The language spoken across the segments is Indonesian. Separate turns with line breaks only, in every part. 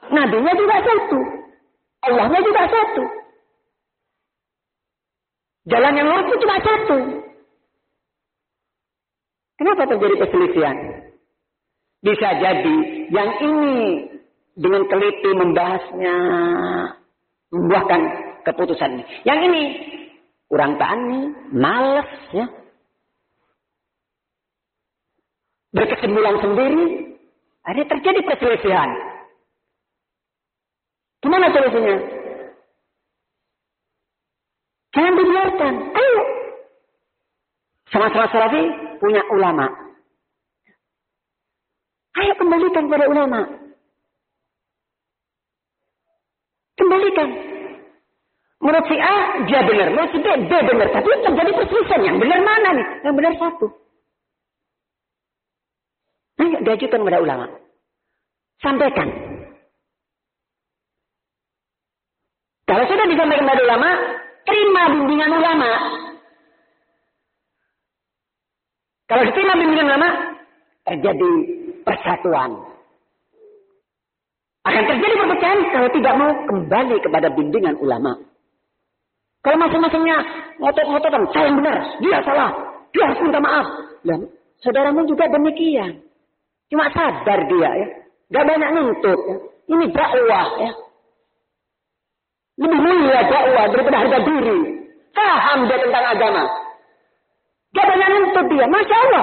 Nabinya juga satu. Allahnya juga satu. Jalan yang lurus itu cuma satu. Kenapa terjadi perselisihan? Bisa jadi yang ini dengan teliti membahasnya, membuahkan keputusan ini. Yang ini kurang tani, malas, ya. Berkesimpulan sendiri, ada terjadi perselisihan. Gimana solusinya? Jangan dibiarkan. Ayo. Sama-sama salafi punya ulama. Ayo kembalikan pada ulama. Kembalikan. Menurut si A, dia benar. Menurut si B, B benar. Tapi terjadi perselisihan. Yang benar mana nih? Yang benar satu. Ayo diajukan kepada ulama. Sampaikan. Kalau sudah disampaikan kepada ulama, terima bimbingan ulama. Kalau diterima bimbingan ulama, terjadi persatuan. Akan terjadi perpecahan kalau tidak mau kembali kepada bimbingan ulama. Kalau masing-masingnya ngotot-ngototan, saya yang benar, dia salah, dia harus minta maaf. Dan saudaramu juga demikian. Cuma sadar dia, ya. Gak banyak nuntut, ya. Ini dakwah, ya. Lebih mulia dakwah daripada harga diri. Paham dia tentang agama. Gak banyak nuntut dia, Masya Allah.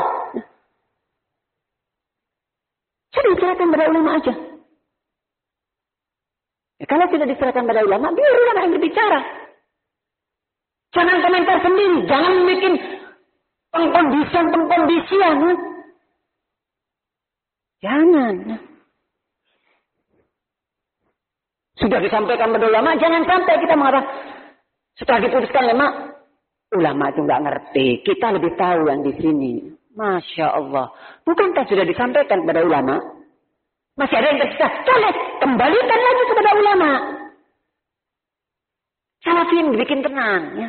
Sudah diserahkan pada ulama aja. Ya, kalau tidak diserahkan pada ulama, biar ulama yang berbicara. Jangan komentar sendiri, jangan bikin pengkondisian. Ya. Jangan. Sudah disampaikan pada ulama, jangan sampai kita mengatakan setelah diputuskan ulama itu nggak ngerti. Kita lebih tahu yang di sini. Masya Allah. Bukankah sudah disampaikan kepada ulama? Masih ada yang tersisa. Boleh, kembalikan lagi kepada ulama. Salafin bikin tenang. Ya.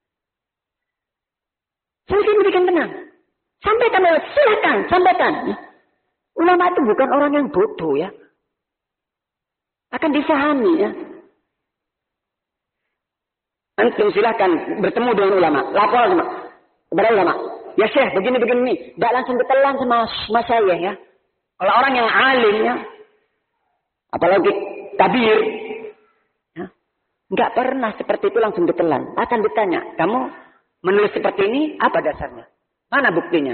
Salafin bikin tenang. Sampaikan, silakan, sampaikan. Ya. Ulama itu bukan orang yang bodoh, ya. Akan difahami, ya. Antum silakan bertemu dengan ulama, lapor kepada ulama. Ya Syekh, begini-begini. Tidak langsung ditelan sama saya, ya. Kalau orang yang alim, ya, apalagi tabir, ya, nggak pernah seperti itu langsung ditelan. Akan ditanya, kamu menulis seperti ini, apa dasarnya? Mana buktinya?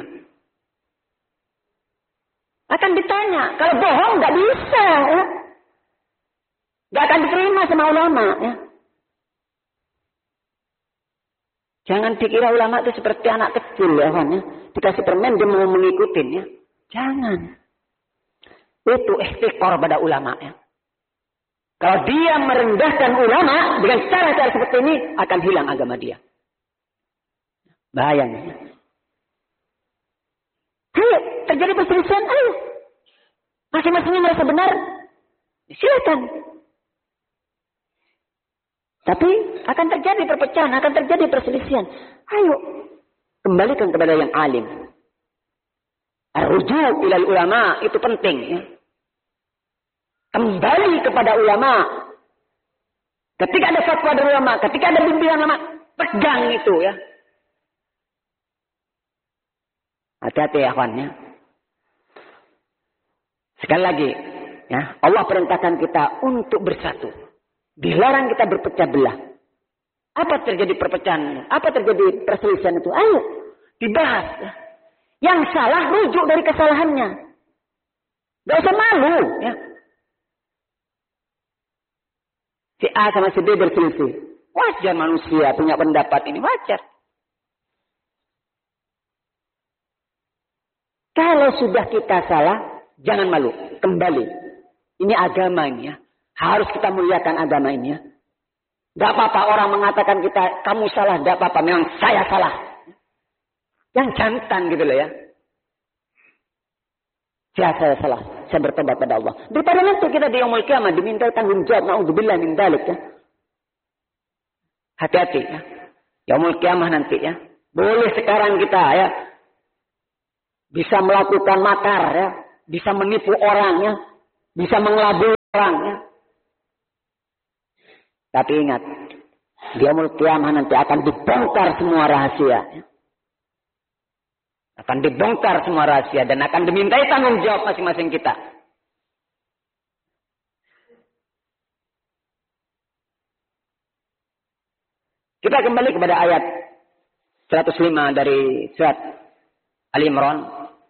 Akan ditanya. Kalau bohong nggak bisa, ya. Nggak akan diterima sama ulama, ya. Jangan dikira ulama itu seperti anak kecil, ya kan, ya. Dikasih permen dia mau mengikutin, ya. Jangan. Itu ihtiqar pada ulama, ya. Kalau dia merendahkan ulama dengan cara-cara seperti ini, akan hilang agama dia. Bahayanya. Ayo, terjadi perselisihan, ayo. Masing-masingnya merasa benar, silakan. Tapi akan terjadi perpecahan, akan terjadi perselisihan. Ayo, kembalikan kepada yang alim. Ar-ruju' ilal ulama, itu penting, ya. Kembali kepada ulama. Ketika ada fatwa dari ulama, ketika ada bimbingan ulama, pegang itu, ya. Hati-hati ya kawan, ya. Sekali lagi, ya, Allah perintahkan kita untuk bersatu. Dilarang kita berpecah belah. Apa terjadi perpecahan? Apa terjadi perselisihan itu? Ayo, dibahas, ya. Yang salah rujuk dari kesalahannya. Gak usah malu, ya. Si A sama si B berselisih. Wajar manusia punya pendapat ini, wajar. Kalau sudah kita salah, jangan malu, kembali. Ini agama ini, ya. Harus kita muliakan agama ini, ya. Gak apa-apa orang mengatakan kita, kamu salah, gak apa-apa, memang saya salah. Yang jantan gitu loh, ya. Saya salah, saya bertobat pada Allah. Daripada nanti kita di yaumul qiyamah diminta tanggung jawab, na'udzubillah min dzalik, ya. Hati-hati, ya. Yaumul qiyamah nanti, ya. Boleh sekarang kita, ya, bisa melakukan makar, ya, bisa menipu orang, ya, bisa mengelabui orang. Ya. Tapi ingat, di yaumul qiyamah nanti akan dibongkar semua rahasia. Ya. Akan dibongkar semua rahasia dan akan dimintai tanggung jawab masing-masing kita. Kita kembali kepada ayat 105 dari surat Ali Imran.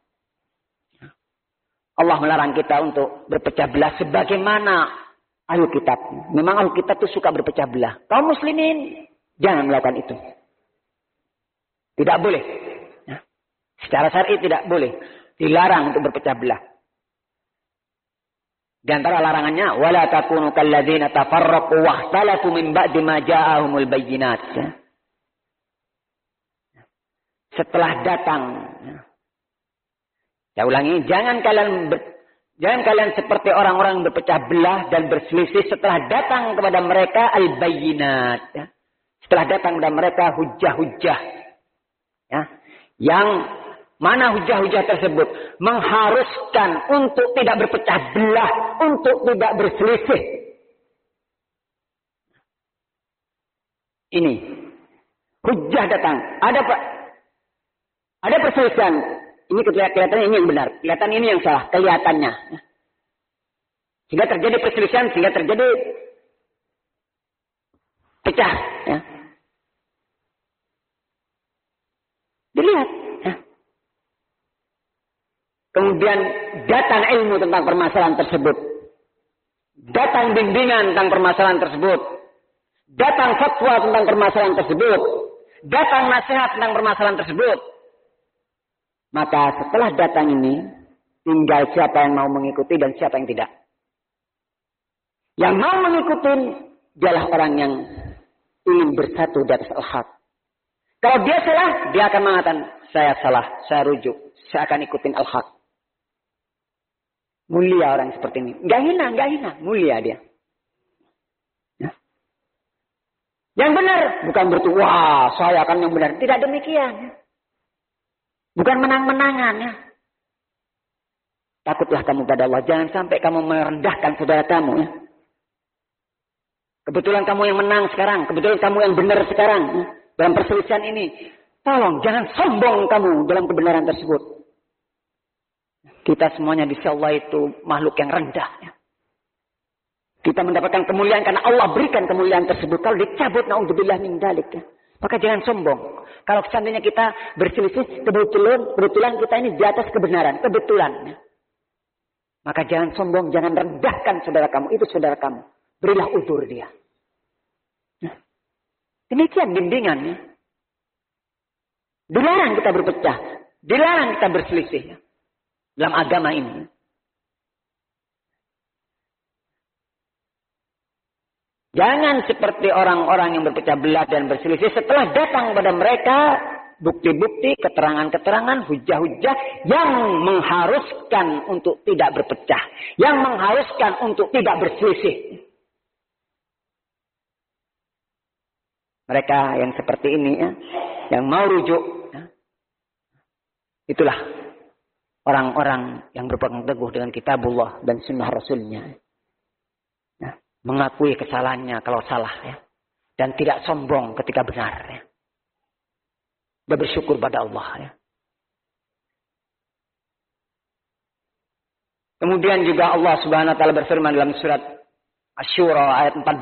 Allah melarang kita untuk berpecah belah sebagaimana ahli kitab. Memang ahli kitab itu suka berpecah belah. Kaum muslimin jangan melakukan itu. Tidak boleh. Secara syar'i tidak boleh. Dilarang untuk berpecah belah. Di antara larangannya, wala takunu kalladzina tafarraqu wahtalafu min ba'di ma ja'ahumul bayyinat. Setelah datang, saya ulangi, jangan kalian seperti orang-orang yang berpecah belah dan berselisih setelah datang kepada mereka al-bayyinat. Setelah datang kepada mereka hujah-hujah. Ya, yang mana hujah-hujah tersebut mengharuskan untuk tidak berpecah belah, untuk tidak berselisih. Ini hujah datang. Ada perselisihan. Ini kelihatannya ini yang benar, kelihatan ini yang salah, kelihatannya. Sehingga terjadi perselisihan, sehingga terjadi pecah. Ya. Dilihat. Ya. Kemudian datang ilmu tentang permasalahan tersebut. Datang bimbingan tentang permasalahan tersebut. Datang fatwa tentang permasalahan tersebut. Datang nasihat tentang permasalahan tersebut. Maka setelah datang ini, tinggal siapa yang mau mengikuti dan siapa yang tidak. Yang mau mengikuti, dialah orang yang ingin bersatu di atas al-haq. Kalau dia salah, dia akan mengatakan, saya salah, saya rujuk, saya akan ikutin al-haq. Mulia orang seperti ini. Gak hina, mulia dia. Ya. Yang benar, bukan berarti, wah saya akan yang benar. Tidak demikian. Ya. Bukan menang-menangan ya. Takutlah kamu pada Allah. Jangan sampai kamu merendahkan saudara kamu ya. Kebetulan kamu yang menang sekarang. Kebetulan kamu yang benar sekarang. Ya. Dalam perselisihan ini. Tolong jangan sombong kamu dalam kebenaran tersebut. Kita semuanya di sisi Allah itu makhluk yang rendah. Ya. Kita mendapatkan kemuliaan karena Allah berikan kemuliaan tersebut. Kalau dicabut, na'udzubillah min dzalik ya. Maka jangan sombong. Kalau seandainya kita berselisih, kebetulan kita ini di atas kebenaran. Kebetulan. Maka jangan sombong, jangan rendahkan saudara kamu. Itu saudara kamu. Berilah uzur dia. Demikian bimbingannya. Dilarang kita berpecah. Dilarang kita berselisih. Dalam agama ini. Jangan seperti orang-orang yang berpecah belah dan berselisih setelah datang pada mereka bukti-bukti, keterangan-keterangan, hujah-hujah yang mengharuskan untuk tidak berpecah, yang mengharuskan untuk tidak berselisih. Mereka yang seperti ini ya, yang mau rujuk, ya, itulah orang-orang yang berpegang teguh dengan kitabullah dan sunnah rasulnya. Mengakui kesalahannya kalau salah ya. Dan tidak sombong ketika benar ya. Dan bersyukur pada Allah ya. Kemudian juga Allah Subhanahu wa taala berfirman dalam surat Asy-Syura ayat 14.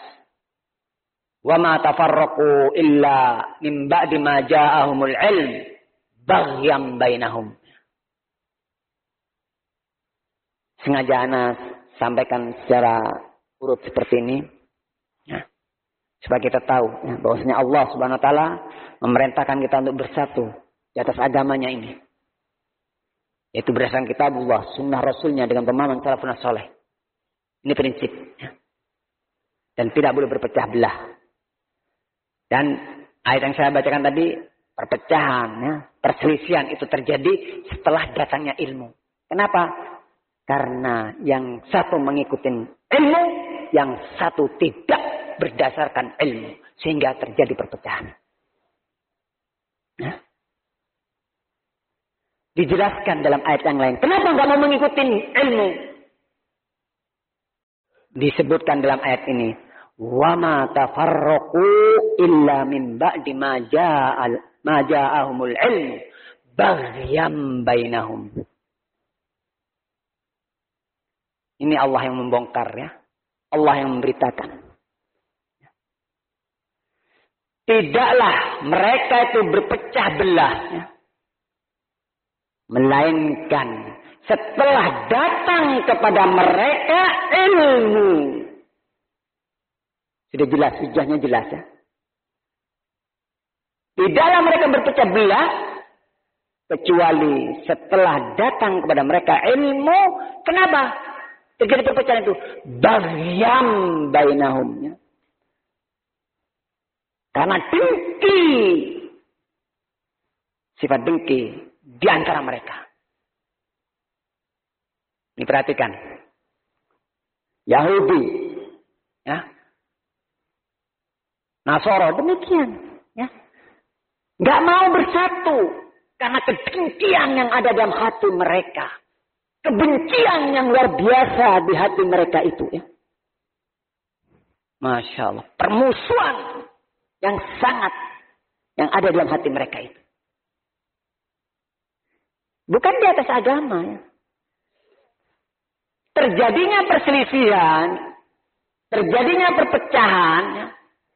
Wa ma tafarraqu illa min ba'di ma ja'ahumul ilm baghyan bainahum. Sengaja ana sampaikan secara urut seperti ini ya, supaya kita tahu ya, bahwasanya Allah Subhanahu wa taala memerintahkan kita untuk bersatu di atas agamanya ini, yaitu berdasarkan kitabullah, sunnah rasulnya dengan pemahaman salafun saleh. Ini prinsip ya. Dan tidak boleh berpecah belah. Dan ayat yang saya bacakan tadi, perpecahan ya, perselisihan itu terjadi setelah datangnya ilmu. Kenapa? Karena yang satu mengikuti ilmu, yang satu tidak berdasarkan ilmu. Sehingga terjadi perpecahan. Nah. Dijelaskan dalam ayat yang lain. Kenapa nggak mau mengikuti ilmu? disebutkan dalam ayat ini, wa ma tafarraqu illa min ba'di ma ja'ahumul ilmu baghyam bainahum. Ini Allah yang membongkar ya. Allah yang memberitakan. Tidaklah mereka itu berpecah belah ya. Melainkan setelah datang kepada mereka ilmu. Sudah jelas, hujahnya jelas ya. Tidaklah mereka berpecah belah kecuali setelah datang kepada mereka ilmu. Kenapa terjadi perpecahan itu? Baghyam bainahum ya. Karena dengki. Sifat dengki di antara mereka. Ini perhatikan. Yahudi. Ya. Nasoro demikian. Ya. Gak mau bersatu. Karena kedengkian yang ada dalam hati mereka. Kebencian yang luar biasa di hati mereka itu. Ya. Masya Allah. Permusuhan yang sangat yang ada dalam hati mereka itu. Bukan di atas agama ya. Terjadinya perselisihan, terjadinya perpecahan ya,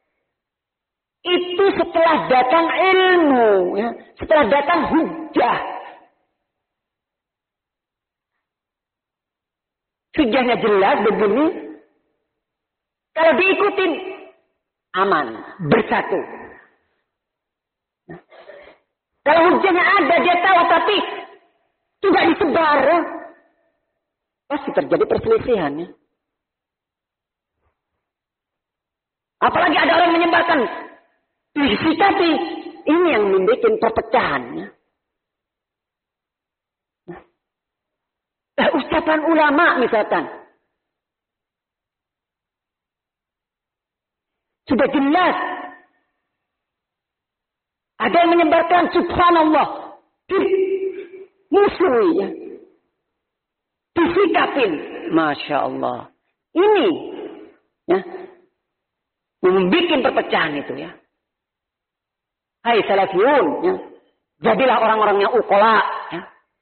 itu setelah datang ilmu ya, setelah datang hujah. Hujahnya jelas begini, kalau diikutin aman, bersatu. Nah, kalau hujahnya ada, dia tahu tapi tidak disebar, ya, pasti terjadi perselisihan. Ya. Apalagi ada orang menyebarkan tapi ini yang membuat perpecahan. Ya. Nah, ucapan ulama misalkan. Sudah jelas. Ada yang menyebarkan subhanallah. Musuhi ya. Disikapin. Masya Allah. Ini. Ya. Membuat perpecahan itu ya. Hai salafiyun. Ya. Jadilah orang-orang yang ukola. Ya.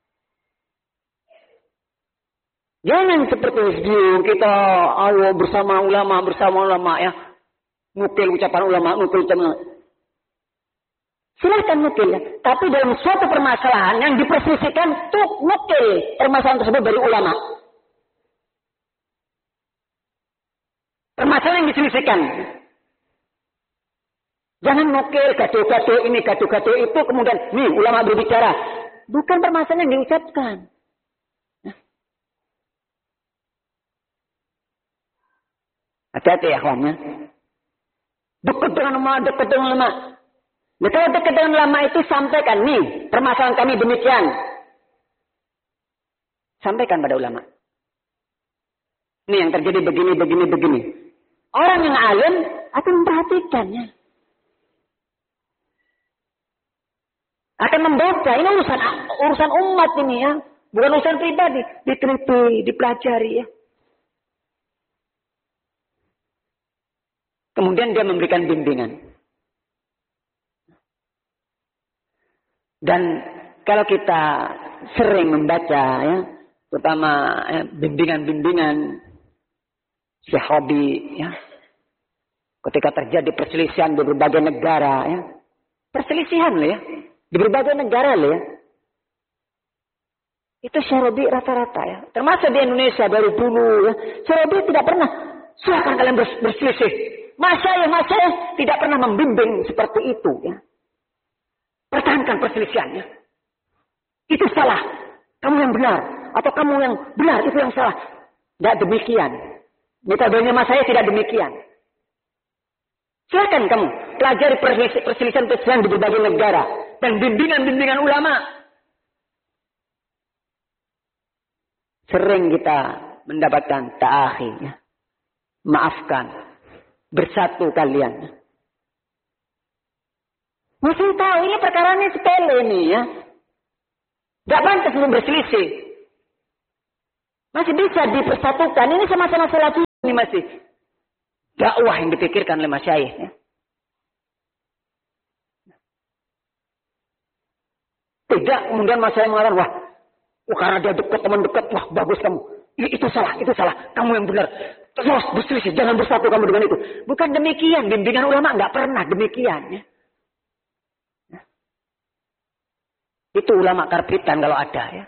Jangan seperti kita ayo bersama ulama ya. Nukil ucapan ulama, nukil ucapan. Silahkan nukil ya. Tapi dalam suatu permasalahan yang diperselisihkan tuh nukil permasalahan tersebut dari ulama. Permasalahan yang diselisihkan. Jangan nukil gaduh-gaduh ini, gaduh-gaduh itu kemudian nih ulama berbicara. Bukan permasalahan yang diucapkan. Hati-hati ya kawan ya. Dekat dengan ulama. Nah, kalau dekat dengan ulama itu sampaikan nih permasalahan kami demikian. Sampaikan pada ulama. Ini yang terjadi begini. Orang yang alim akan memperhatikannya. Akan membaca. Ini urusan umat ini ya. Bukan urusan pribadi. Diteliti, dipelajari ya. Kemudian dia memberikan bimbingan. Dan kalau kita sering membaca ya, terutama bimbingan-bimbingan Syekh ya. Ketika terjadi perselisihan di berbagai negara ya. Perselisihan loh ya. Di berbagai negara loh ya. Itu Syekh rata-rata ya. Termasuk di Indonesia dari dulu ya. Syekh tidak pernah silakan kalian berselisih. Masyayikh tidak pernah membimbing seperti itu ya. Pertahankan perselisihannya. Itu salah. Kamu yang benar. Atau kamu yang benar. Itu yang salah. Tidak demikian. Metodenya masyayikh tidak demikian. Silakan kamu pelajari perselisihan di berbagai negara. Dan bimbingan-bimbingan ulama. Sering kita mendapatkan ta'akhi ya. Maafkan. Bersatu kalian. Masih tahu ini perkaranya sepele ini ya. Gak pantas belum berselisih. Masih bisa dipersatukan. Ini sama-sama salah. Ini masih dakwah yang dipikirkan oleh masyayikh. Ya. Tidak kemudian masyayikh mengatakan, wah, karena dia dekat, teman dekat, wah bagus kamu. Itu salah, kamu yang benar. Terus berselisih, jangan bersatu kamu dengan itu. Bukan demikian, bimbingan ulama nggak pernah demikian. Ya. Itu ulama karbitan kalau ada ya.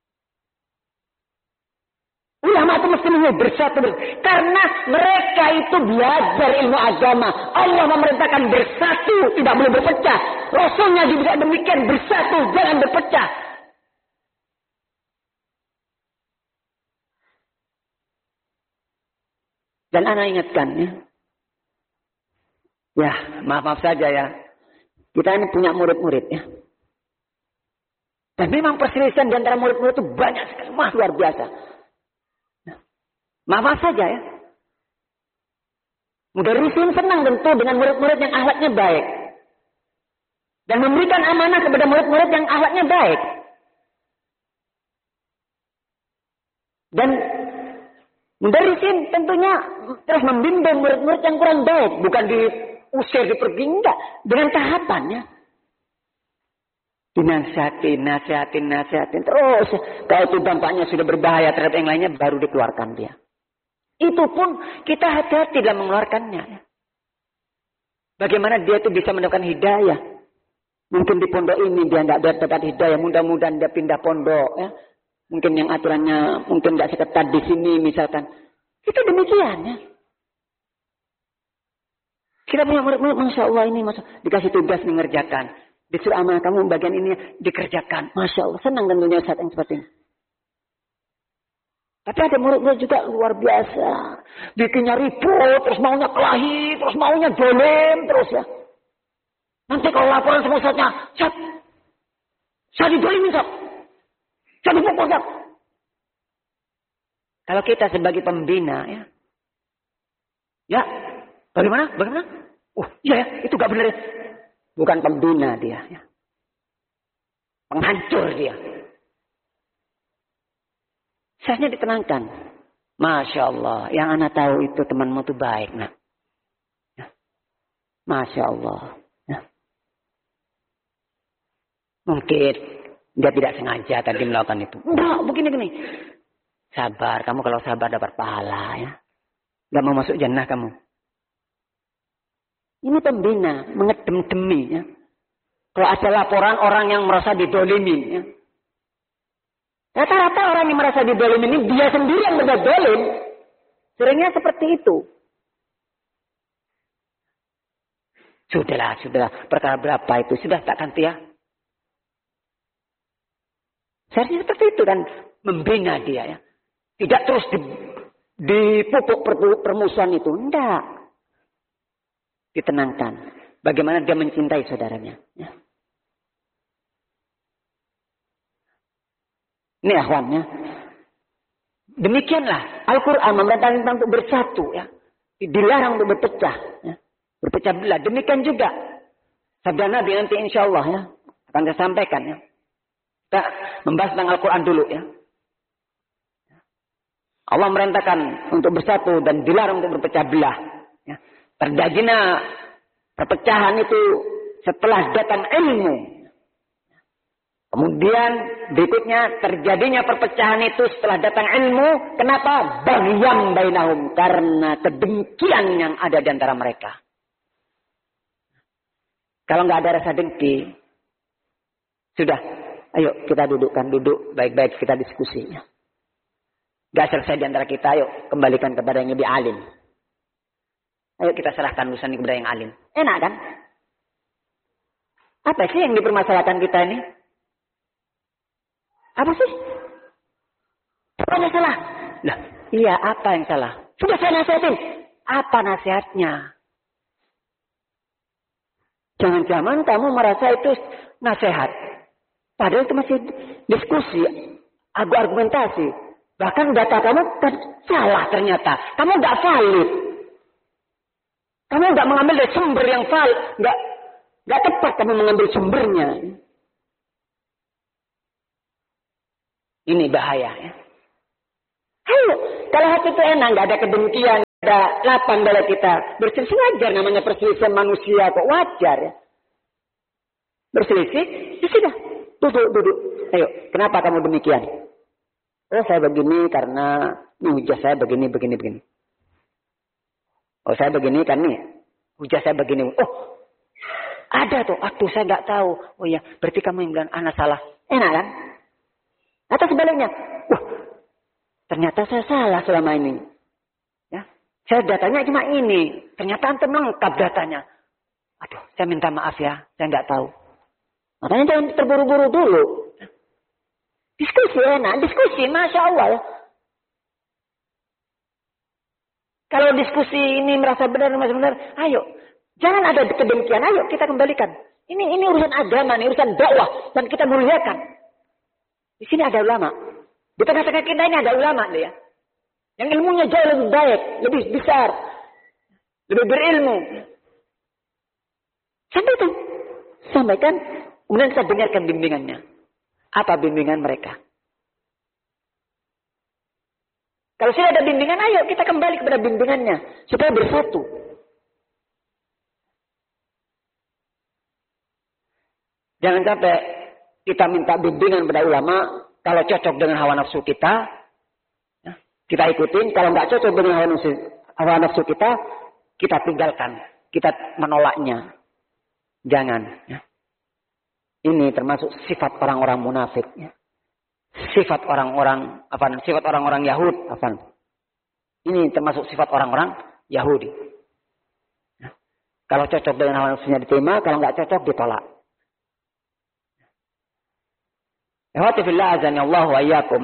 Ulama itu mesti bersatu. Karena mereka itu belajar ilmu agama. Allah memerintahkan bersatu, tidak boleh berpecah. Rasulnya juga demikian, bersatu, jangan berpecah. Dan anak ingatkan ya. Ya, maaf saja ya. Kita ini punya murid-murid ya. Dan memang perselisihan di antara murid-murid itu banyak sekali. Luar biasa. Maaf saja ya. Mudarrisin senang tentu dengan murid-murid yang akhlaknya baik. Dan memberikan amanah kepada murid-murid yang akhlaknya baik. Dan mudarrisin tentunya terus membimbing murid-murid yang kurang baik. Bukan diusir, dipergi, enggak. Dengan tahapannya. Dinasihatin. Terus kalau itu dampaknya sudah berbahaya terhadap yang lainnya, baru dikeluarkan dia. Itu pun kita hati-hati dalam mengeluarkannya. Bagaimana dia itu bisa mendapatkan hidayah. Mungkin di pondok ini dia tidak dapat hidayah. Mudah-mudahan dia pindah pondok. Ya. Mungkin yang aturannya mungkin tidak seketat di sini misalkan. Itu demikian ya. Kita punya murid-murid, Masya Allah ini. Dikasih tugas mengerjakan. Disuruh amanah kamu bagian ini dikerjakan. Masya Allah. Senang tentunya saat yang seperti ini. Tapi ada murid-murid juga luar biasa. Bikinnya ribut, terus maunya kelahi, terus maunya dolim, terus ya. Nanti kalau laporan sama ustadznya, saya didolimin, saya dipukul, Kalau kita sebagai pembina, ya. Ya, bagaimana? Iya ya, itu gak benar. Bukan pembina dia. Ya. Penghancur dia. Seharusnya ditenangkan. Masya Allah. Yang anak tahu itu temanmu itu baik. Nak. Ya. Masya Allah. Ya. Mungkin dia tidak sengaja tadi melakukan itu. Enggak, begini. Sabar. Kamu kalau sabar dapat pahala. Ya. Gak mau masuk jannah kamu. Ini pembina. Mengedem-demi. Ya. Kalau ada laporan orang yang merasa didolimin. Ya. Rata-rata orang yang merasa didolimin ini dia sendiri yang berbuat dolim. Seringnya seperti itu. Sudahlah. Perkara berapa itu? Sudah tak ganti ya? Seharusnya seperti itu dan membina dia ya. Tidak terus dipupuk permusuhan itu. Tidak. Ditenangkan. Bagaimana dia mencintai saudaranya. Ya. Ini akhwannya. Demikianlah Al-Quran memerintahkan kita untuk bersatu. Ya. Dilarang untuk berpecah. Ya. Berpecah belah. Demikian juga. Sabda Nabi nanti insya Allah ya. Akan saya sampaikan ya. Kita membahas tentang Al-Quran dulu ya. Allah merintahkan untuk bersatu dan dilarang untuk berpecah belah. Ya. Terjadinya perpecahan itu setelah datang ilmu. Kemudian berikutnya terjadinya perpecahan itu setelah datang ilmu. Kenapa? Baghyan bainahum. Karena kedengkian yang ada di antara mereka. Kalau nggak ada rasa dengki, sudah. Ayo kita duduk baik-baik kita diskusinya. Gak selesai di antara kita, ayo kembalikan kepada yang lebih alim. Ayo kita serahkan urusan ini kepada yang alim. Enak kan? Apa sih yang dipermasalahkan kita ini? Apa sih? Apa yang salah? Nah, iya apa yang salah? Sudah saya nasihatin. Apa nasihatnya? Jangan-jangan kamu merasa itu nasihat. Padahal itu masih diskusi, argumentasi. Bahkan data kamu kan salah ternyata. Kamu nggak valid. Kamu nggak mengambil dari sumber yang valid. Nggak tepat kamu mengambil sumbernya. Ini bahaya ya. Ayo, kalau hati itu enak, nggak ada kedengkian. ada lapang dada kita berselisih, wajar, namanya perselisihan manusia kok, wajar ya. Berselisih, ya sudah, duduk. Ayo, kenapa kamu demikian? Oh, saya begini karena ini hujah saya begini. Oh, saya begini kan nih, hujah saya begini. Oh, ada tuh, aduh saya nggak tahu. Oh iya, berarti kamu yang bilang anak salah. Enak kan? Atau sebaliknya, ternyata saya salah selama ini. Ya, saya datanya cuma ini, ternyata antum lengkap datanya. Aduh, saya minta maaf ya, saya nggak tahu. Makanya jangan terburu-buru dulu. Diskusi enak, diskusi, Masya Allah ya. Kalau diskusi ini merasa benar, ayo. Jangan ada kedengkian, ayo kita kembalikan. Ini urusan agama, ini urusan dakwah. Dan kita muliakan. Di sini ada ulama. Di tengah-tengah kita ini ada ulama ya. Yang ilmunya jauh lebih baik, lebih besar. Lebih berilmu. Sampaikan. Kemudian kita dengarkan bimbingannya. Apa bimbingan mereka? Kalau sudah ada bimbingan, ayo kita kembali kepada bimbingannya. Supaya bersatu. Jangan sampai kita minta bimbingan pada ulama. Kalau cocok dengan hawa nafsu kita, kita ikutin. Kalau nggak cocok dengan hawa nafsu kita tinggalkan. Kita menolaknya. Jangan. Ya. Ini termasuk sifat orang-orang munafik. Ya. Sifat orang-orang Yahud. Ini termasuk sifat orang-orang Yahudi. Ya. Kalau cocok dengan hawa nafsunya diterima, kalau nggak cocok ditolak. Ikhwati fillah azani Allah wa iyyakum.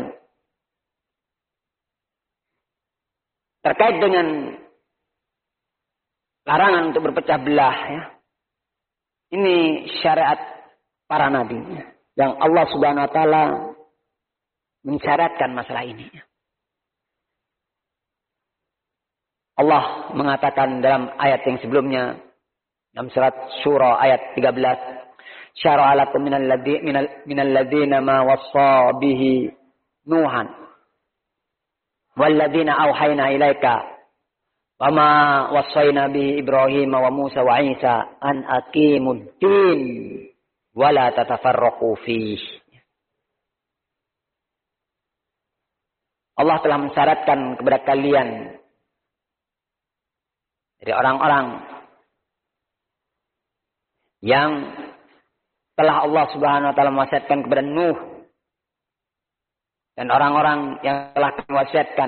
Terkait dengan larangan untuk berpecah belah ya. Ini syariat para nabi yang Allah Subhanahu wa taala mensyaratkan masalah ini. Allah mengatakan dalam ayat yang sebelumnya dalam surat Syura ayat 13, syara'a lakum minal ladzina ma wassa bihi Nuhan wal ladzina auhayna ilaika wa ma wassayna bihi Ibrahim wa Musa wa Isa an aqimud din wa la tatafarraqu fihi. Allah telah mensyaratkan kepada kalian dari orang-orang yang telah Allah Subhanahu wa taala mewasiatkan kepada Nuh dan orang-orang yang telah mewasiatkan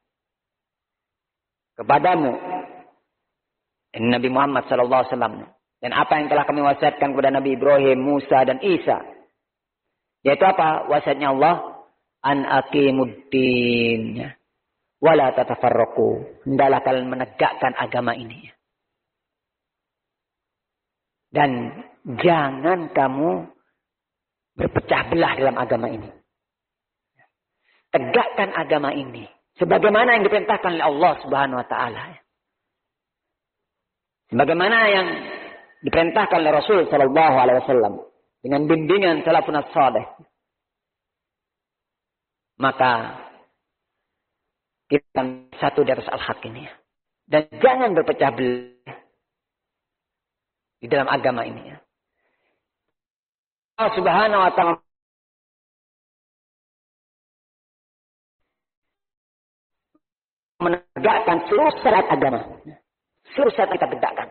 kepadamu Nabi Muhammad sallallahu alaihi wasallam, dan apa yang telah kami wasiatkan kepada Nabi Ibrahim, Musa dan Isa, yaitu apa wasiatnya Allah, an aqimuddin wala tatafarraqu, hendaklah kalian menegakkan agama ini dan jangan kamu berpecah belah dalam agama ini. Tegakkan agama ini sebagaimana yang diperintahkan oleh Allah Subhanahu wa taala. Sebagaimana yang diperintahkan oleh Rasul sallallahu alaihi wasallam dengan bimbingan salafun as-salih. Maka kita satu di atas al-haq ini. Dan jangan berpecah belah di dalam agama ini ya. Allah Subhanahu wa taala menegakkan seluruh syariat agama. Seluruh syariat kita tegakkan.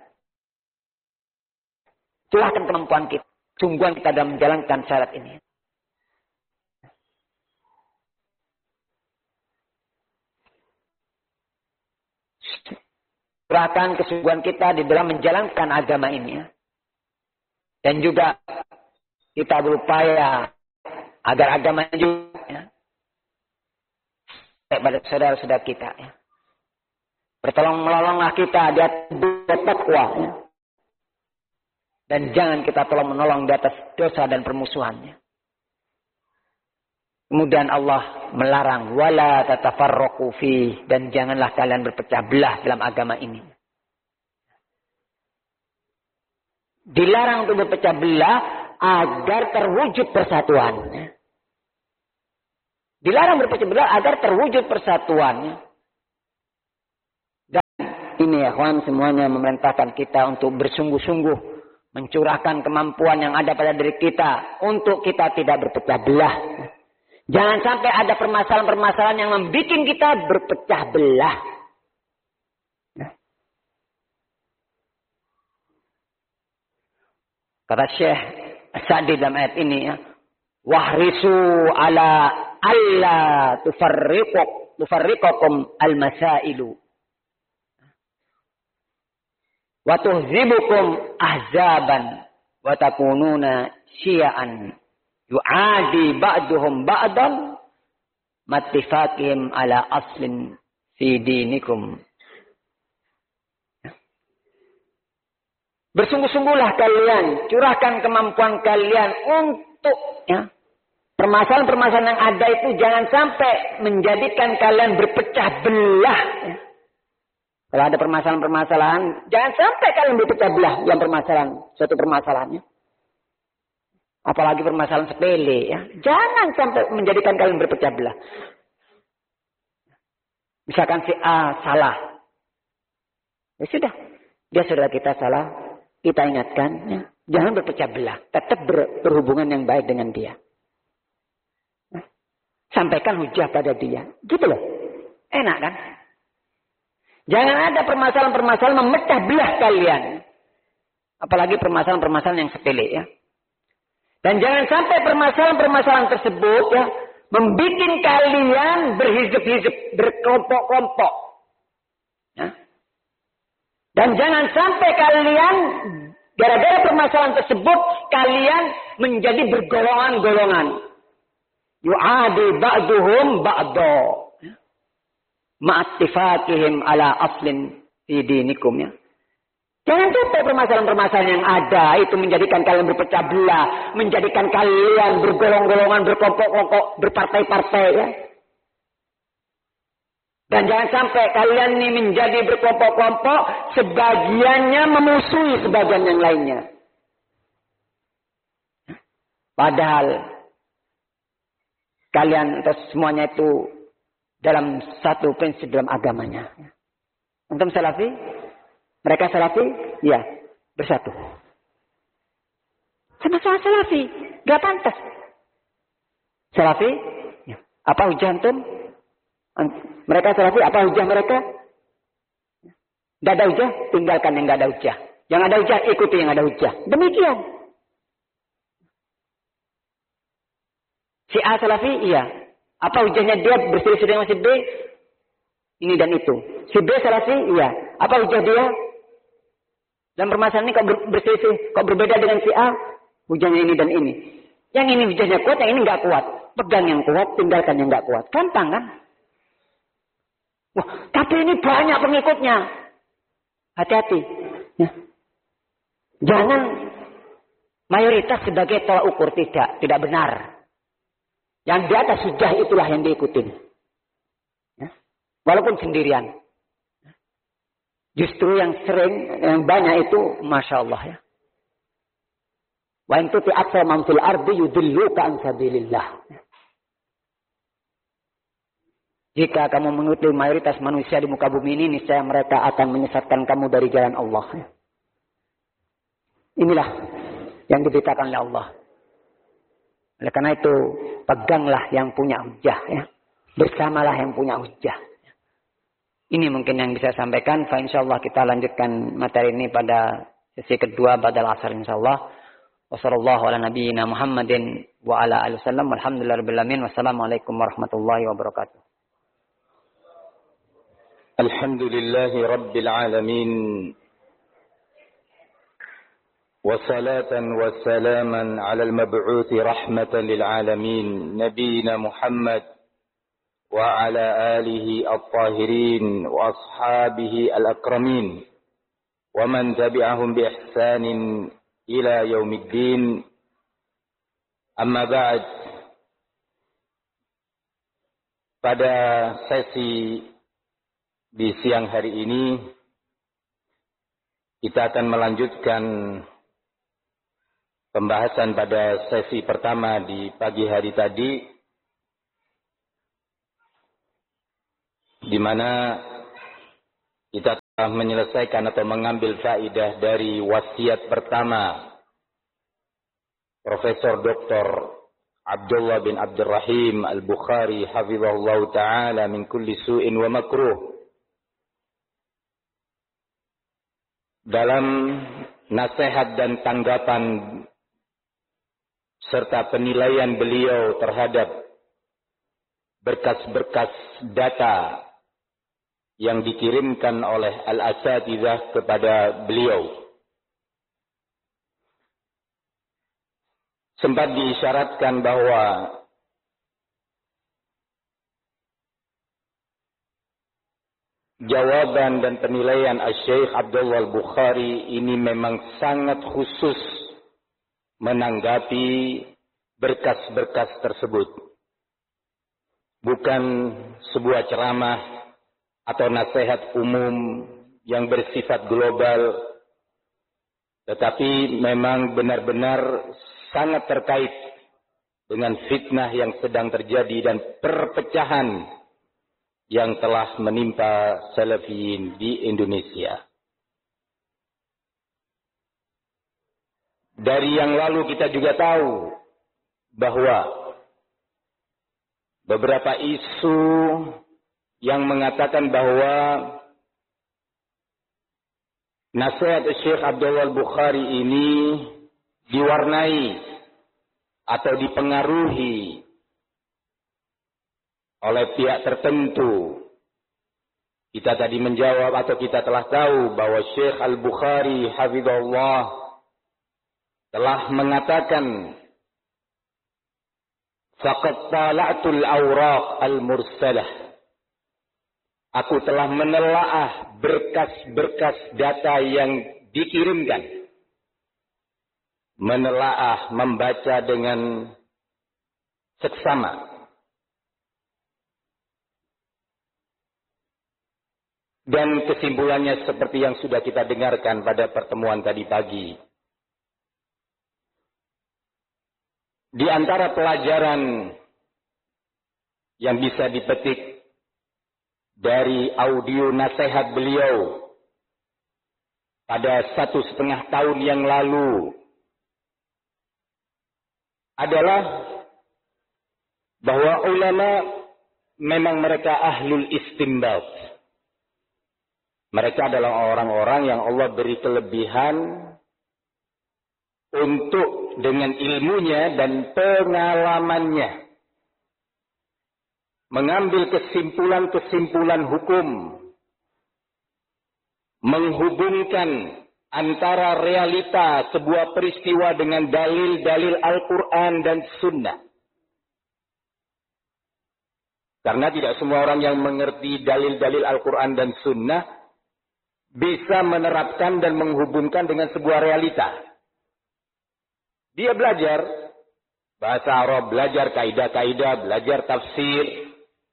Silahkan kemampuan kita, sungguhan kita dalam menjalankan syariat ini. Serahkan kesungguhan kita di dalam menjalankan agama ini ya. Dan juga kita berupaya agar agama ini juga ya, pada saudara-saudara kita ya. Bertolong menolonglah kita di atas takwa ya. Dan jangan kita tolong menolong di atas dosa dan permusuhannya. Kemudian Allah melarang wala tatafarraqu fi, dan janganlah kalian berpecah belah dalam agama ini. Dilarang untuk berpecah belah agar terwujud persatuan. Dilarang berpecah belah agar terwujud persatuan. ini ya kawan semuanya memerintahkan kita untuk bersungguh-sungguh mencurahkan kemampuan yang ada pada diri kita untuk kita tidak berpecah belah. Jangan sampai ada permasalahan-permasalahan yang membuat kita berpecah belah. Kata Syekh Sa'di dalam ayat ini ya, wahrisu ala alla tufarriqukum al-masailu wa tuhzibukum ahzaban wa takununa syi'an yu'adi ba'duhum ba'dan mattifaqihim ala aslin fi dinikum. Bersungguh-sungguhlah kalian, curahkan kemampuan kalian untuk ya, permasalahan-permasalahan yang ada itu jangan sampai menjadikan kalian berpecah belah. Ya. Kalau ada permasalahan-permasalahan, jangan sampai kalian berpecah belah dalam permasalahan, suatu permasalahannya. Apalagi permasalahan sepele ya. Jangan sampai menjadikan kalian berpecah belah. Misalkan si A salah. Ya sudah, dia saudara kita salah. Kita ingatkan, ya, jangan berpecah belah. Tetap berhubungan yang baik dengan dia. Nah, sampaikan hujah pada dia. Gitu loh. Enak kan? Jangan ada permasalahan-permasalahan memecah belah kalian. Apalagi permasalahan-permasalahan yang sepele ya. Dan jangan sampai permasalahan-permasalahan tersebut ya membuat kalian berhizib-hizib, berkelompok-kelompok. Ya. Dan jangan sampai kalian gara-gara permasalahan tersebut kalian menjadi bergolongan-golongan. Yu'adi ba'duhum ba'do. Ma'attifakihim ala aslin fi dinikum ya. Jangan sampai permasalahan-permasalahan yang ada itu menjadikan kalian berpecah belah, menjadikan kalian bergolong-golongan, berkelompok-kelompok, berpartai-partai ya. Dan jangan sampai kalian ini menjadi berkelompok-kelompok, sebagiannya memusuhi sebagian yang lainnya. Padahal kalian atau semuanya itu dalam satu prinsip dalam agamanya. Antum salafi? Mereka salafi? Ya, bersatu. Sama-sama salafi, gak pantas. Salafi? Ya. Apa hujah antum? Mereka salafi, apa hujah mereka? Tidak ada hujah, tinggalkan yang tidak ada hujah. Yang ada hujah, ikuti yang ada hujah. Demikian. Si A salafi, iya. Apa hujahnya dia berselisih dengan si B? Ini dan itu. Si B salafi, iya. Apa hujah dia? Dan permasalahan ini kok berselisih, kok berbeda dengan si A? Hujahnya ini dan ini. Yang ini hujahnya kuat, yang ini nggak kuat. Pegang yang kuat, tinggalkan yang nggak kuat. Gampang kan? Wah, tapi ini banyak pengikutnya. Hati-hati. Ya. Jangan mayoritas sebagai tolak ukur. Tidak benar. Yang di atas sudah itulah yang diikutin. Ya. Walaupun sendirian. Justru yang sering, yang banyak itu, Masya Allah ya. Wa in tuti aktsara man fil ardi yudilluka an sabilillah. Jika kamu mengikuti mayoritas manusia di muka bumi ini, niscaya mereka akan menyesatkan kamu dari jalan Allah. Inilah yang diberitakan oleh Allah. Oleh karena itu, peganglah yang punya hujah. Ya. Bersamalah yang punya hujah. Ini mungkin yang bisa saya sampaikan. Insyaallah kita lanjutkan materi ini pada sesi kedua badal asar insyaallah. Wassallallahu ala nabiyyina Muhammadin wa ala alihi wasallam. Walhamdulillahirabbil alamin. Wassalamualaikum warahmatullahi wabarakatuh.
الحمد لله رب العالمين وصلاة وسلاما على المبعوث رحمة للعالمين نبينا محمد وعلى آله الطاهرين وأصحابه الأكرمين ومن تبعهم بإحسان إلى يوم الدين أما بعد. Pada sesi di siang hari ini kita akan melanjutkan pembahasan pada sesi pertama di pagi hari tadi, di mana kita menyelesaikan atau mengambil faidah dari wasiat pertama Profesor Dr. Abdullah bin Abdurrahim Al-Bukhari hafizahullah ta'ala min kulli su'in wa makruh, dalam nasihat dan tanggapan serta penilaian beliau terhadap berkas-berkas data yang dikirimkan oleh al-asatidzah kepada beliau. Sempat diisyaratkan bahwa jawaban dan penilaian Syekh Abdullah Al-Bukhari ini memang sangat khusus menanggapi berkas-berkas tersebut. Bukan sebuah ceramah atau nasihat umum yang bersifat global, tetapi memang benar-benar sangat terkait dengan fitnah yang sedang terjadi dan perpecahan yang telah menimpa salafiyin di Indonesia. Dari yang lalu kita juga tahu bahwa beberapa isu yang mengatakan bahwa nasihat Syekh Abdullah Al-Bukhari ini diwarnai atau dipengaruhi oleh pihak tertentu. Kita tadi menjawab atau kita telah tahu bahwa Syekh Al-Bukhari hafizahullah telah mengatakan, faqad tala'tul awraq al-mursalah. Aku telah menelaah berkas-berkas data yang dikirimkan. Menelaah, membaca dengan seksama. Dan kesimpulannya seperti yang sudah kita dengarkan pada pertemuan tadi pagi. Di antara pelajaran yang bisa dipetik dari audio nasihat beliau pada 1,5 tahun yang lalu adalah bahwa ulama memang mereka ahlul istinbat. Mereka adalah orang-orang yang Allah beri kelebihan untuk dengan ilmunya dan pengalamannya mengambil kesimpulan-kesimpulan hukum, menghubungkan antara realita sebuah peristiwa dengan dalil-dalil Al-Quran dan Sunnah. Karena tidak semua orang yang mengerti dalil-dalil Al-Quran dan Sunnah bisa menerapkan dan menghubungkan dengan sebuah realita. Dia belajar bahasa Arab, belajar kaidah-kaidah, belajar tafsir,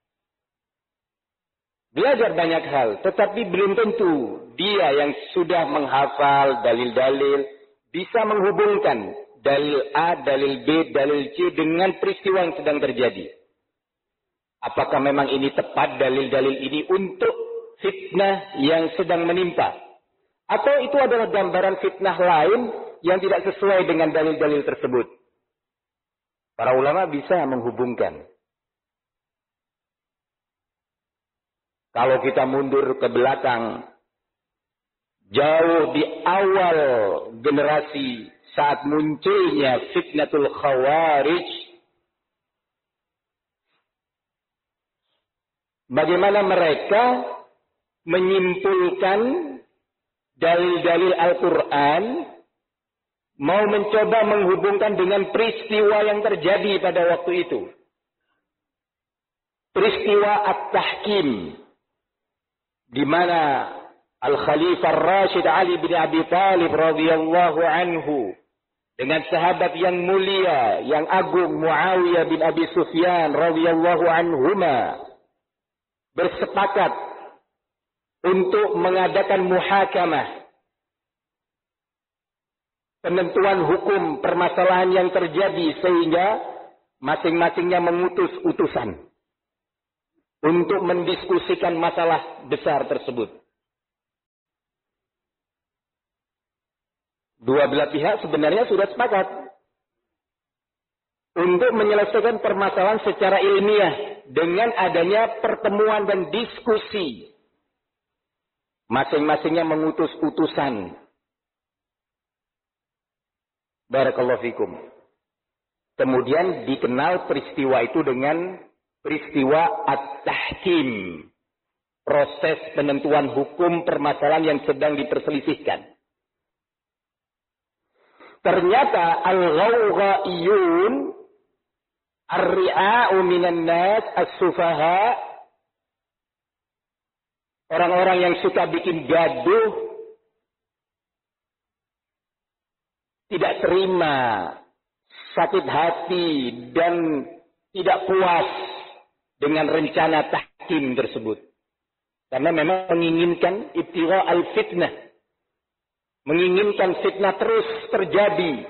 belajar banyak hal, tetapi belum tentu dia yang sudah menghafal dalil-dalil bisa menghubungkan dalil A, dalil B, dalil C dengan peristiwa yang sedang terjadi. Apakah memang ini tepat dalil-dalil ini untuk fitnah yang sedang menimpa? Atau itu adalah gambaran fitnah lain yang tidak sesuai dengan dalil-dalil tersebut? Para ulama bisa menghubungkan. Kalau kita mundur ke belakang, jauh di awal generasi saat munculnya fitnatul khawarij, bagaimana mereka menyimpulkan dalil-dalil Al-Quran, mau mencoba menghubungkan dengan peristiwa yang terjadi pada waktu itu. Peristiwa At-Tahkim, di mana Al-Khalifah Rashid Ali bin Abi Thalib radhiyallahu anhu dengan sahabat yang mulia, yang agung Muawiyah bin Abi Sufyan radhiyallahu anhuma bersepakat untuk mengadakan muhakamah, penentuan hukum permasalahan yang terjadi, sehingga masing-masingnya mengutus utusan untuk mendiskusikan masalah besar tersebut. Dua belah pihak sebenarnya sudah sepakat untuk menyelesaikan permasalahan secara ilmiah dengan adanya pertemuan dan diskusi. Masing-masingnya mengutus utusan. Barakallahu fikum. Kemudian dikenal peristiwa itu dengan peristiwa at-tahkim. Proses penentuan hukum permasalahan yang sedang diperselisihkan. Ternyata al-ghawghaiyun, ar-ri'a'u minan nas, as-sufaha, orang-orang yang suka bikin gaduh, tidak terima, sakit hati, dan tidak puas dengan rencana tahkim tersebut. Karena memang menginginkan ibtigha al-fitnah. Menginginkan fitnah terus terjadi.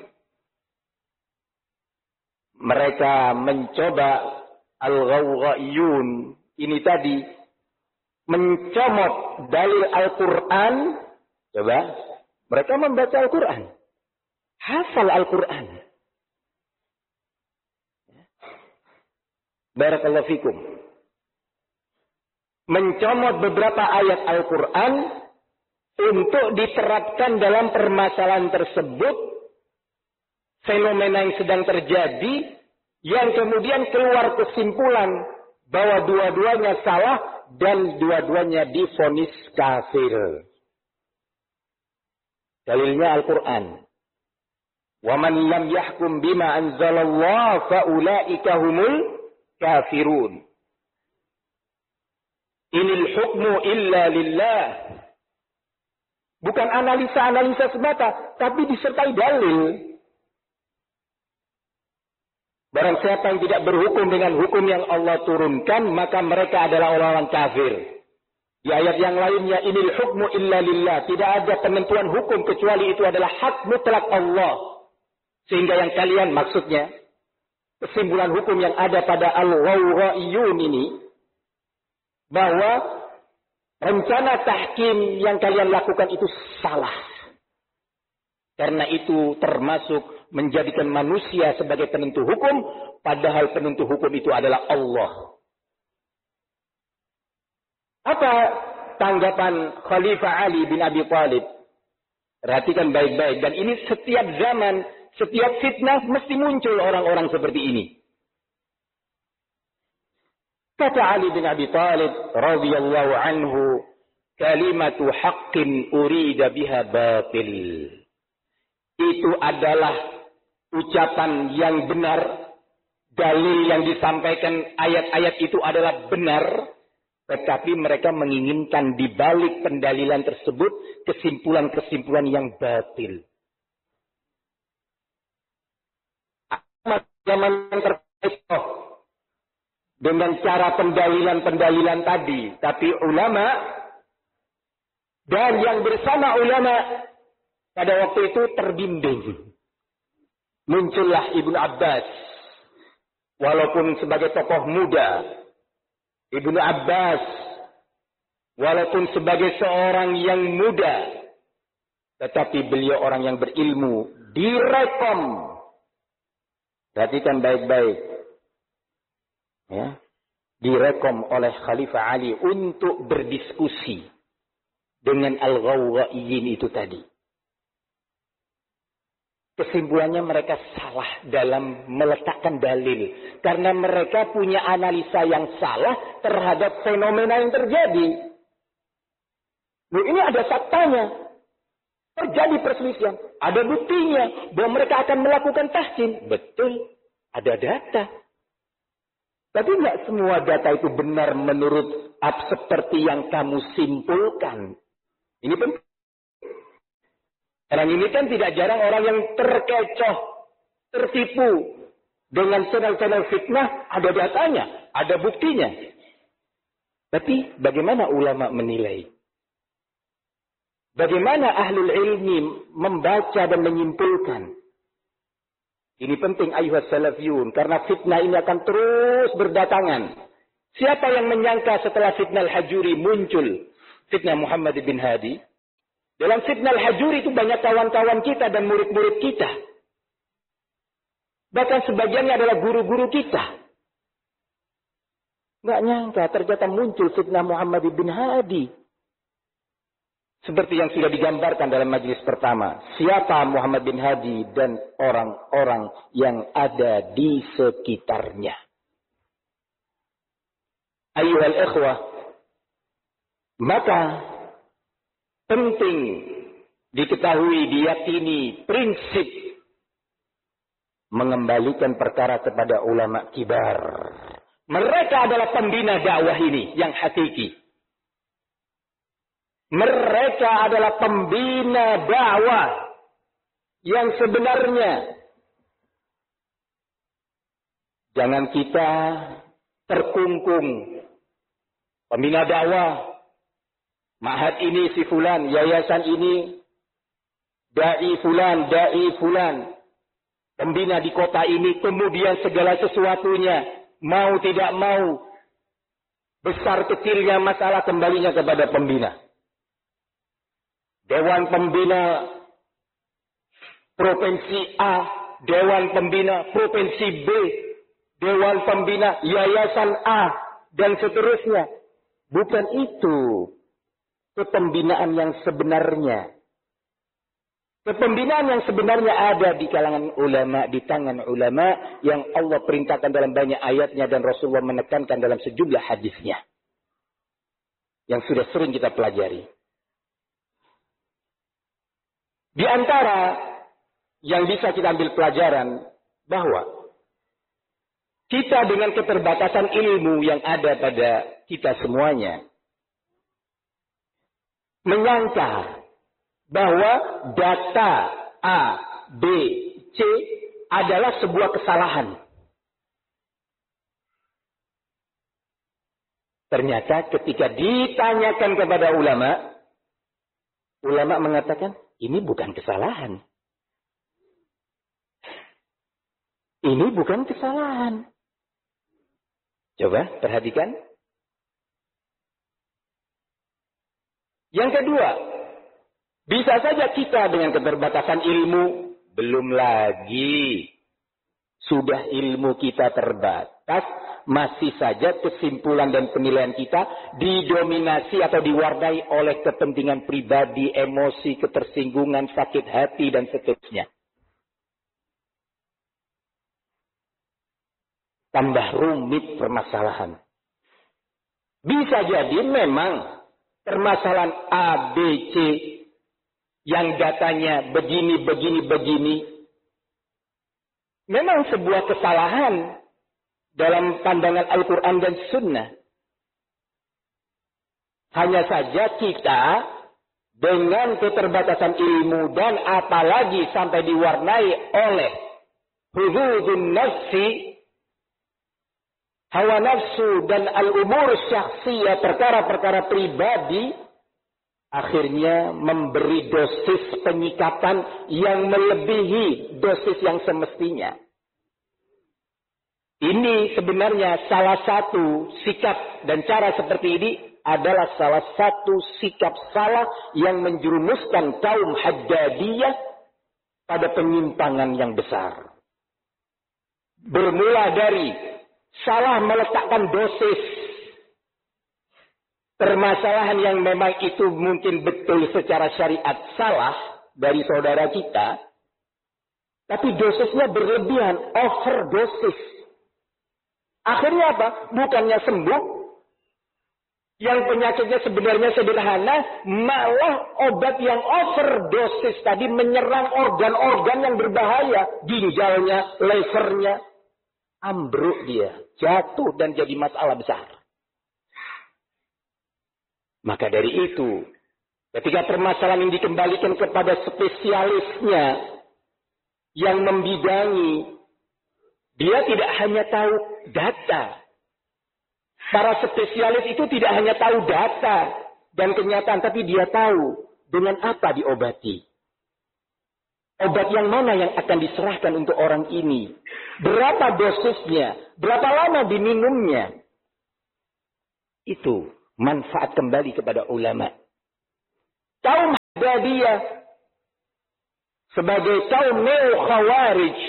Mereka mencoba al-ghawghaiyun ini tadi mencomot dalil Al-Quran. Coba, mereka membaca Al-Quran. Hafal Al-Quran. Barakallahu fikum. Mencomot beberapa ayat Al-Quran untuk diterapkan dalam permasalahan tersebut, fenomena yang sedang terjadi, yang kemudian keluar kesimpulan bahwa dua-duanya salah dan dua-duanya divonis kafir. Dalilnya Al-Quran. وَمَنْ لَمْ يَحْكُمْ بِمَا أَنْزَلَ اللَّهُ فَأُولَئِكَ هُمُ الْكَافِرُونَ. Inil hukmu illa lillah. Bukan analisa-analisa semata, tapi disertai dalil. Barang siapa yang tidak berhukum dengan hukum yang Allah turunkan, maka mereka adalah orang-orang kafir. Di ayat yang lainnya, inil hukmu illa lillah. Tidak ada penentuan hukum kecuali itu adalah hak mutlak Allah. Sehingga yang kalian maksudnya, kesimpulan hukum yang ada pada al-ghawghaiyun ini, bahwa rencana tahkim yang kalian lakukan itu salah. Karena itu termasuk menjadikan manusia sebagai penentu hukum, padahal penentu hukum itu adalah Allah. Apa tanggapan Khalifah Ali bin Abi Thalib? Perhatikan baik-baik. Dan ini setiap zaman, setiap fitnah mesti muncul orang-orang seperti ini. Kata Ali bin Abi Thalib radhiyallahu anhu, kalimatu haqqin urida biha batil. Itu adalah ucapan yang benar, dalil yang disampaikan ayat-ayat itu adalah benar, tetapi mereka menginginkan di balik pendalilan tersebut kesimpulan-kesimpulan yang batil. Zaman yang terkecoh dengan cara pendalilan-pendalilan tadi, tapi ulama dan yang bersama ulama pada waktu itu terbimbing. Muncullah Ibnu Abbas, walaupun sebagai tokoh muda, Ibnu Abbas walaupun sebagai seorang yang muda, tetapi beliau orang yang berilmu, direkom. Perhatikan baik-baik. Ya, direkom oleh Khalifah Ali untuk berdiskusi dengan al-ghawghaiyyin itu tadi. Kesimpulannya mereka salah dalam meletakkan dalil. Karena mereka punya analisa yang salah terhadap fenomena yang terjadi. Loh, ini ada faktanya. Terjadi perselisihan. Ada buktinya bahwa mereka akan melakukan tahkim. Betul, ada data. Tapi nggak semua data itu benar menurut seperti yang kamu simpulkan. Ini penting. Orang ini kan tidak jarang orang yang terkecoh, tertipu dengan channel-channel fitnah, ada datanya, ada buktinya. Tapi bagaimana ulama menilai? Bagaimana ahlul ilmi membaca dan menyimpulkan? Ini penting ayuhas salafiyun, karena fitnah ini akan terus berdatangan. Siapa yang menyangka setelah fitnah al-Hajuri muncul fitnah Muhammad bin Hadi? Dalam Sibnal Hajuri itu banyak kawan-kawan kita dan murid-murid kita. Bahkan sebagiannya adalah guru-guru kita. Nggak nyangka ternyata muncul fitnah Muhammad bin Hadi. Seperti yang sudah digambarkan dalam majelis pertama. Siapa Muhammad bin Hadi dan orang-orang yang ada di sekitarnya. Ayyuhal ikhwah. Maka penting diketahui, diyakini prinsip mengembalikan perkara kepada ulama kibar. Mereka adalah pembina dakwah ini yang hakiki. Mereka adalah pembina dakwah yang sebenarnya. Jangan kita terkungkung. Pembina dakwah, ma'had ini si fulan, yayasan ini, da'i fulan, pembina di kota ini, kemudian segala sesuatunya, mau tidak mau, besar kecilnya masalah kembalinya kepada pembina. Dewan pembina Provinsi A, Dewan pembina Provinsi B, Dewan pembina Yayasan A, dan seterusnya. Bukan itu kepembinaan yang sebenarnya. Kepembinaan yang sebenarnya ada di kalangan ulama, di tangan ulama yang Allah perintahkan dalam banyak ayatnya dan Rasulullah menekankan dalam sejumlah hadisnya. Yang sudah sering kita pelajari. Di antara yang bisa kita ambil pelajaran bahwa kita dengan keterbatasan ilmu yang ada pada kita semuanya menyangka bahwa data A, B, C adalah sebuah kesalahan. Ternyata ketika ditanyakan kepada ulama, ulama mengatakan, ini bukan kesalahan. Ini bukan kesalahan. Coba perhatikan. Yang kedua, bisa saja kita dengan keterbatasan ilmu, belum lagi sudah ilmu kita terbatas, masih saja kesimpulan dan penilaian kita didominasi atau diwarnai oleh kepentingan pribadi, emosi, ketersinggungan, sakit hati, dan seterusnya. Tambah rumit permasalahan. Bisa jadi memang permasalahan A, B, C yang datanya begini. Memang sebuah kesalahan dalam pandangan Al-Quran dan Sunnah. Hanya saja kita dengan keterbatasan ilmu dan apalagi sampai diwarnai oleh hududun nafsi, hawa nafsu dan al-umur syakhsiyah, perkara-perkara pribadi, akhirnya memberi dosis penyikapan yang melebihi dosis yang semestinya. Ini sebenarnya salah satu sikap dan cara seperti ini adalah salah satu sikap salah yang menjerumuskan kaum Haddadiyah pada penyimpangan yang besar. Bermula dari salah meletakkan dosis permasalahan yang memang itu mungkin betul secara syariat salah dari saudara kita, tapi dosisnya berlebihan, overdosis. Akhirnya apa? Bukannya sembuh, yang penyakitnya sebenarnya sederhana, malah obat yang overdosis tadi menyerang organ-organ yang berbahaya, ginjalnya, levernya, ambruk dia, jatuh dan jadi masalah besar. Maka dari itu, ketika permasalahan ini dikembalikan kepada spesialisnya yang membidangi, dia tidak hanya tahu data. Para spesialis itu tidak hanya tahu data dan kenyataan, tapi dia tahu dengan apa diobati. Obat yang mana yang akan diserahkan untuk orang ini? Berapa dosisnya? Berapa lama diminumnya? Itu manfaat kembali kepada ulama. Kaum membela dia sebagai kaum neo-khawarij.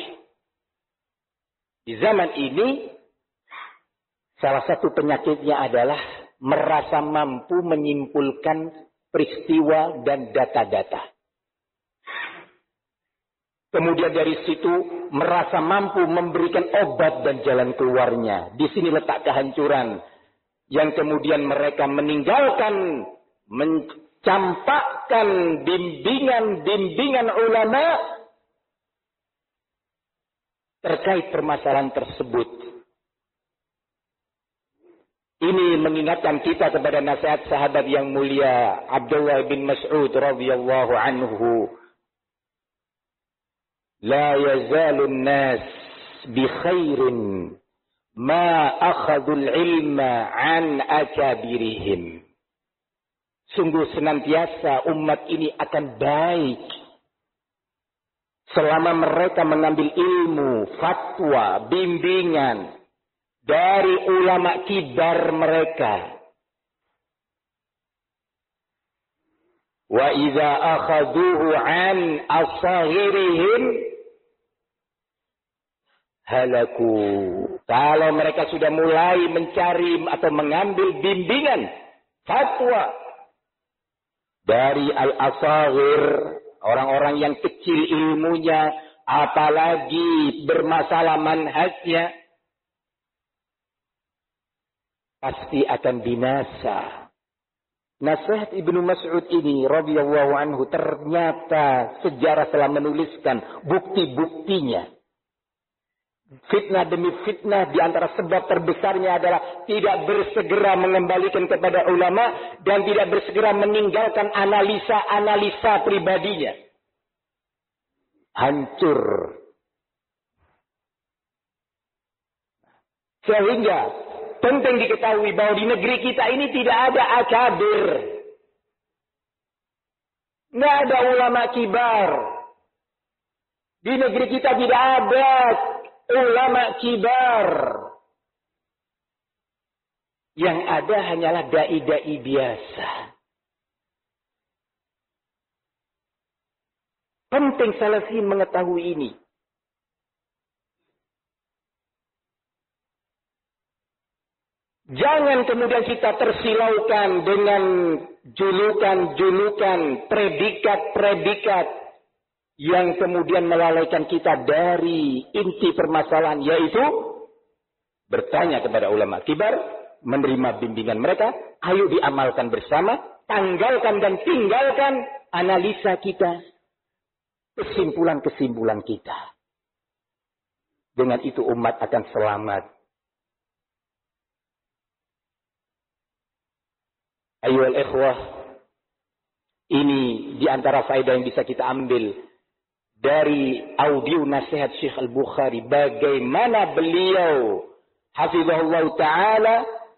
Di zaman ini, salah satu penyakitnya adalah merasa mampu menyimpulkan peristiwa dan data-data. Kemudian dari situ merasa mampu memberikan obat dan jalan keluarnya. Di sini letak kehancuran. Yang kemudian mereka meninggalkan, mencampakkan bimbingan-bimbingan ulama terkait permasalahan tersebut. Ini mengingatkan kita kepada nasihat sahabat yang mulia Abdullah bin Mas'ud radhiyallahu anhu. La yazalun nas bi khairin ma akhadul ilma an akabirihim. Sungguh senantiasa umat ini akan baik selama mereka mengambil ilmu, fatwa, bimbingan dari ulama kibar mereka. Wa idza akhaduhu an asghirihim halaku. Kalau mereka sudah mulai mencari atau mengambil bimbingan, fatwa dari al-asghir, orang-orang yang kecil ilmunya, apalagi bermasalah manhajnya, pasti akan binasa. Nasihat Ibnu Mas'ud ini radhiyallahu anhu ternyata sejarah telah menuliskan bukti-buktinya. Fitnah demi fitnah, di antara sebab terbesarnya adalah tidak bersegera mengembalikan kepada ulama dan tidak bersegera meninggalkan analisa-analisa pribadinya. Hancur. Sehingga penting diketahui bahwa di negeri kita ini tidak ada akabir. Tidak ada ulama kibar. Di negeri kita tidak ada ulama kibar. Yang ada hanyalah dai-dai biasa. Penting salafi mengetahui ini. Jangan kemudian kita tersilaukan dengan julukan-julukan, predikat-predikat yang kemudian melalaikan kita dari inti permasalahan, yaitu bertanya kepada ulama kibar, menerima bimbingan mereka, ayo diamalkan bersama, tanggalkan dan tinggalkan analisa kita, kesimpulan-kesimpulan kita. Dengan itu umat akan selamat. Ayyuhal ikhwah, ini diantara faedah yang bisa kita ambil dari audio nasihat Syekh Al-Bukhari. Bagaimana beliau, hafizahullah ta'ala,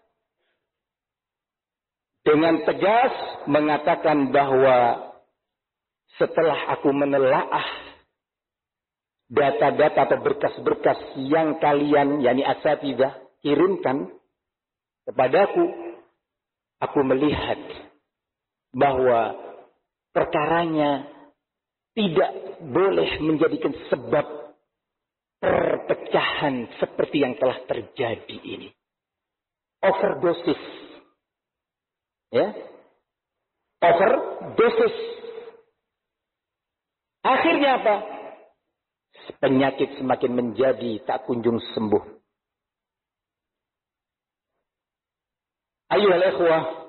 dengan tegas mengatakan bahwa setelah aku menelaah data-data atau berkas-berkas yang kalian, yakni asatidzah, kirimkan kepadaku, aku melihat bahwa perkaranya tidak boleh menjadikan sebab perpecahan seperti yang telah terjadi ini. Overdosis. Ya. Overdosis. Akhirnya apa? Penyakit semakin menjadi tak kunjung sembuh. Ayyuhal ikhwah,